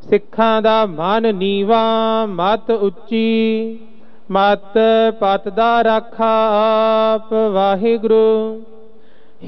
ਸਿੱਖਾਂ ਦਾ ਮਨ ਨੀਵਾ ਮਤ ਉੱਚੀ, ਮਤ ਪਤ ਦਾ ਰਾਖਾ ਆਪ ਵਾਹਿਗੁਰੂ।